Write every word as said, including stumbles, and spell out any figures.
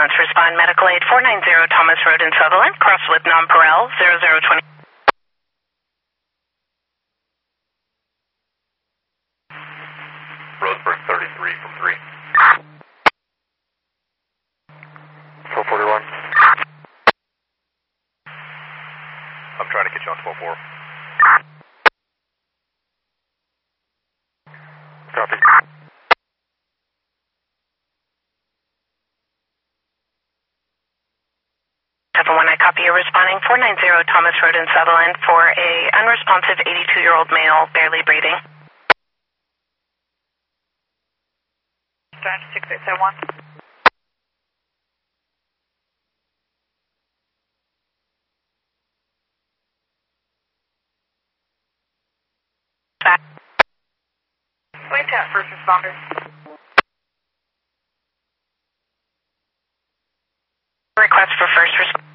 ambulance, respond medical aid four nine zero Thomas Road in Sutherland, cross with Nonpareil zero zero twenty. Roseburg thirty-three from three. four forty-one. I'm trying to get you on twelve four. Copy. seven one, I copy you responding four nine zero Thomas Road in Sutherland for a unresponsive eighty-two-year-old male, barely breathing. Dispatch six eight seven one. Wait out, first responder. Request for first responder.